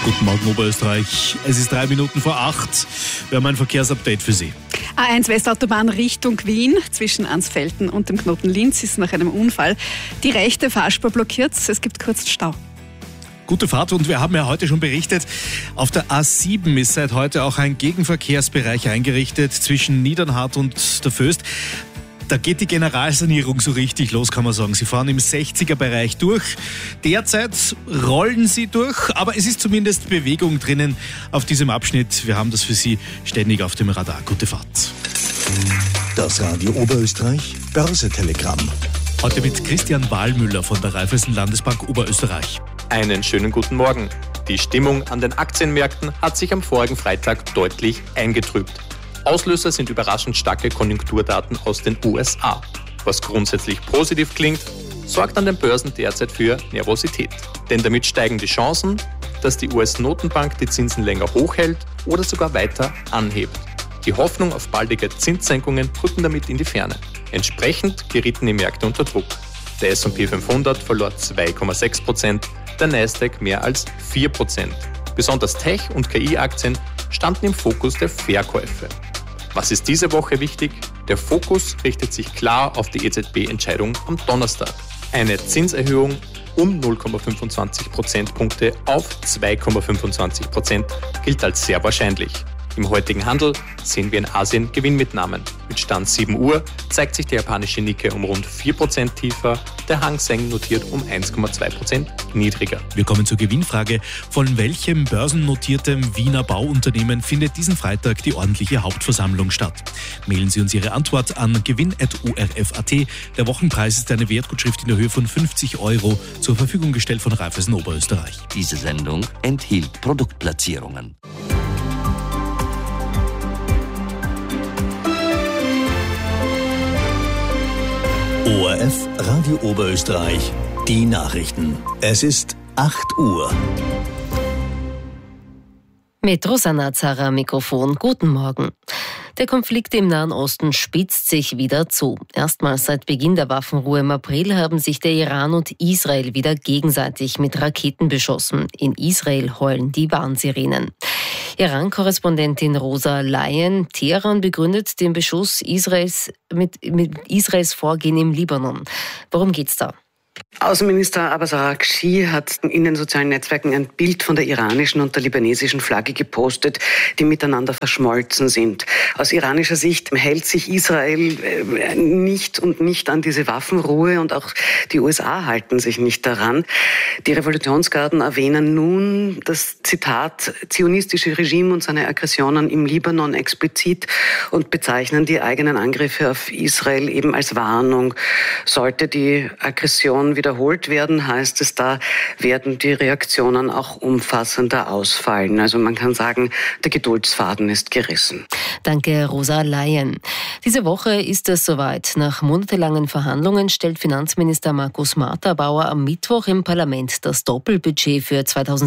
Guten Morgen Oberösterreich. Es ist 7:03. Wir haben ein Verkehrsupdate für Sie. A1 Westautobahn Richtung Wien zwischen Ansfelden und dem Knoten Linz ist nach einem Unfall die rechte Fahrspur blockiert. Es gibt kurz Stau. Gute Fahrt, und wir haben ja heute schon berichtet, auf der A7 ist seit heute auch ein Gegenverkehrsbereich eingerichtet zwischen Niedernhart und der Voest. Da geht die Generalsanierung so richtig los, kann man sagen. Sie fahren im 60er-Bereich durch. Derzeit rollen sie durch, aber es ist zumindest Bewegung drinnen auf diesem Abschnitt. Wir haben das für Sie ständig auf dem Radar. Gute Fahrt. Das Radio Oberösterreich Börsetelegramm. Heute mit Christian Wahlmüller von der Raiffeisen-Landesbank Oberösterreich. Einen schönen guten Morgen. Die Stimmung an den Aktienmärkten hat sich am vorigen Freitag deutlich eingetrübt. Auslöser sind überraschend starke Konjunkturdaten aus den USA. Was grundsätzlich positiv klingt, sorgt an den Börsen derzeit für Nervosität. Denn damit steigen die Chancen, dass die US-Notenbank die Zinsen länger hochhält oder sogar weiter anhebt. Die Hoffnung auf baldige Zinssenkungen rücken damit in die Ferne. Entsprechend gerieten die Märkte unter Druck. Der S&P 500 verlor 2,6%, der Nasdaq mehr als 4%. Besonders Tech- und KI-Aktien standen im Fokus der Verkäufe. Was ist diese Woche wichtig? Der Fokus richtet sich klar auf die EZB-Entscheidung am Donnerstag. Eine Zinserhöhung um 0,25 Prozentpunkte auf 2,25% gilt als sehr wahrscheinlich. Im heutigen Handel sehen wir in Asien Gewinnmitnahmen. Mit Stand 7 Uhr zeigt sich der japanische Nikkei um rund 4% tiefer, der Hang Seng notiert um 1,2% niedriger. Wir kommen zur Gewinnfrage. Von welchem börsennotiertem Wiener Bauunternehmen findet diesen Freitag die ordentliche Hauptversammlung statt? Mailen Sie uns Ihre Antwort an gewinn@orf.at. Der Wochenpreis ist eine Wertgutschrift in der Höhe von 50 € zur Verfügung gestellt von Raiffeisen Oberösterreich. Diese Sendung enthielt Produktplatzierungen. ORF Radio Oberösterreich, die Nachrichten. Es ist 8 Uhr. Mit Rosanna Zara am Mikrofon. Guten Morgen. Der Konflikt im Nahen Osten spitzt sich wieder zu. Erstmals seit Beginn der Waffenruhe im April haben sich der Iran und Israel wieder gegenseitig mit Raketen beschossen. In Israel heulen die Warnsirenen. Iran-Korrespondentin Rosa Layen: Teheran begründet den Beschuss Israels mit Israels Vorgehen im Libanon. Worum geht's da? Außenminister Abbas Araghchi hat in den sozialen Netzwerken ein Bild von der iranischen und der libanesischen Flagge gepostet, die miteinander verschmolzen sind. Aus iranischer Sicht hält sich Israel nicht an diese Waffenruhe, und auch die USA halten sich nicht daran. Die Revolutionsgarden erwähnen nun das, Zitat, zionistische Regime und seine Aggressionen im Libanon explizit und bezeichnen die eigenen Angriffe auf Israel eben als Warnung. Sollte die Aggression wiederholt werden, heißt es, da werden die Reaktionen auch umfassender ausfallen. Also man kann sagen, der Geduldsfaden ist gerissen. Danke, Rosa Layen. Diese Woche ist es soweit. Nach monatelangen Verhandlungen stellt Finanzminister Markus Marter-Bauer am Mittwoch im Parlament das Doppelbudget für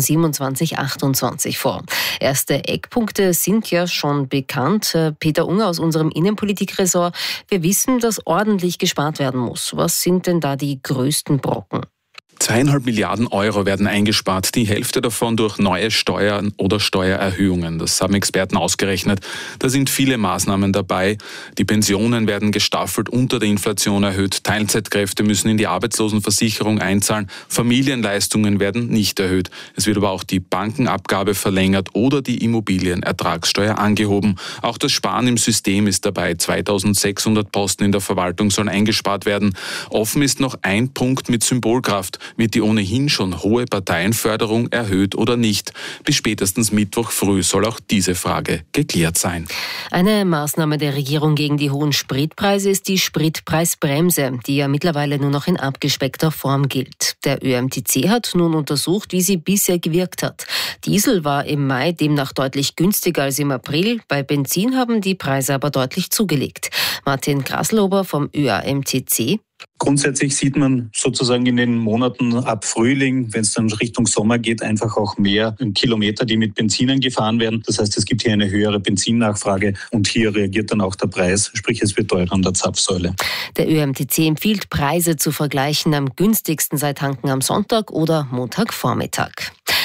2027/28 vor. Erste Eckpunkte sind ja schon bekannt. Peter Unger aus unserem Innenpolitikressort: Wir wissen, dass ordentlich gespart werden muss. Was sind denn da die größten Brocken? 2,5 Milliarden € werden eingespart, die Hälfte davon durch neue Steuern oder Steuererhöhungen. Das haben Experten ausgerechnet. Da sind viele Maßnahmen dabei. Die Pensionen werden gestaffelt unter der Inflation erhöht. Teilzeitkräfte müssen in die Arbeitslosenversicherung einzahlen. Familienleistungen werden nicht erhöht. Es wird aber auch die Bankenabgabe verlängert oder die Immobilienertragssteuer angehoben. Auch das Sparen im System ist dabei. 2600 Posten in der Verwaltung sollen eingespart werden. Offen ist noch ein Punkt mit Symbolkraft. Wird die ohnehin schon hohe Parteienförderung erhöht oder nicht? Bis spätestens Mittwoch früh soll auch diese Frage geklärt sein. Eine Maßnahme der Regierung gegen die hohen Spritpreise ist die Spritpreisbremse, die ja mittlerweile nur noch in abgespeckter Form gilt. Der ÖMTC hat nun untersucht, wie sie bisher gewirkt hat. Diesel war im Mai demnach deutlich günstiger als im April. Bei Benzin haben die Preise aber deutlich zugelegt. Martin Graslober vom ÖAMTC: Grundsätzlich sieht man sozusagen in den Monaten ab Frühling, wenn es dann Richtung Sommer geht, einfach auch mehr Kilometer, die mit Benzinen gefahren werden. Das heißt, es gibt hier eine höhere Benzinnachfrage und hier reagiert dann auch der Preis, sprich es wird teurer an der Zapfsäule. Der ÖMTC empfiehlt, Preise zu vergleichen. Am günstigsten sei tanken am Sonntag oder Montagvormittag.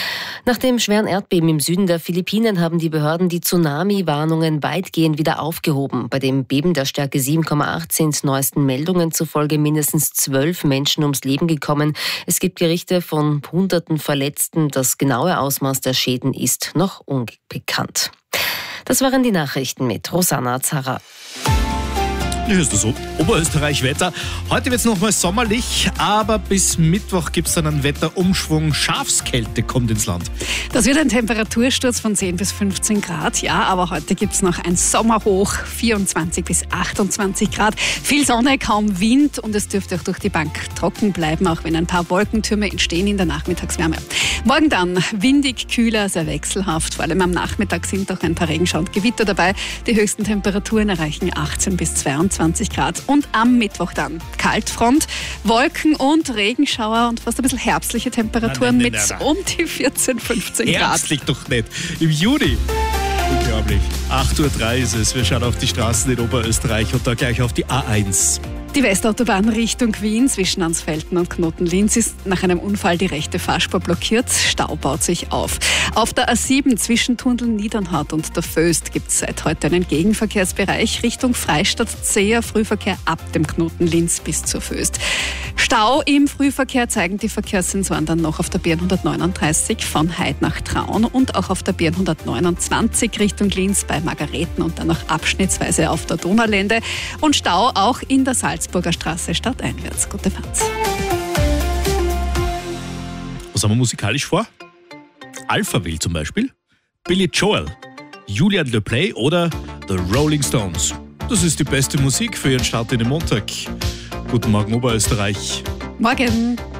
Nach dem schweren Erdbeben im Süden der Philippinen haben die Behörden die Tsunami-Warnungen weitgehend wieder aufgehoben. Bei dem Beben der Stärke 7,8 sind neuesten Meldungen zufolge mindestens 12 Menschen ums Leben gekommen. Es gibt Berichte von hunderten Verletzten. Das genaue Ausmaß der Schäden ist noch unbekannt. Das waren die Nachrichten mit Rosanna Zarra. Hier ist das Oberösterreich-Wetter. Heute wird es nochmal sommerlich, aber bis Mittwoch gibt es dann einen Wetterumschwung. Schafskälte kommt ins Land. Das wird ein Temperatursturz von 10 bis 15 Grad. Ja, aber heute gibt es noch ein Sommerhoch, 24 bis 28 Grad. Viel Sonne, kaum Wind und es dürfte auch durch die Bank trocken bleiben, auch wenn ein paar Wolkentürme entstehen in der Nachmittagswärme. Morgen dann windig, kühler, sehr wechselhaft. Vor allem am Nachmittag sind auch ein paar Regenschauer und Gewitter dabei. Die höchsten Temperaturen erreichen 18 bis 22 Grad. Und am Mittwoch dann Kaltfront, Wolken und Regenschauer und fast ein bisschen herbstliche Temperaturen mit um die 14, 15 Grad. Herbstlich doch nicht. Im Juni. Unglaublich. 8:03 Uhr ist es. Wir schauen auf die Straßen in Oberösterreich und da gleich auf die A1. Die Westautobahn Richtung Wien zwischen Ansfelden und Knoten-Linz ist nach einem Unfall die rechte Fahrspur blockiert. Stau baut sich auf. Auf der A7 zwischen Tunnel Niedernhart und der Föst gibt es seit heute einen Gegenverkehrsbereich Richtung Freistadt zäher Frühverkehr ab dem Knoten-Linz bis zur Föst. Stau im Frühverkehr zeigen die Verkehrssensoren dann noch auf der B139 von Heid nach Traun und auch auf der B129 Richtung Linz bei Margareten und dann noch abschnittsweise auf der Donaulände und Stau auch in der Salzburger Straße stadteinwärts. Gute Fahrt. Was haben wir musikalisch vor? Alphaville zum Beispiel, Billy Joel, Julian Le Play oder The Rolling Stones. Das ist die beste Musik für Ihren Start in den Montag. Guten Morgen Oberösterreich. Morgen.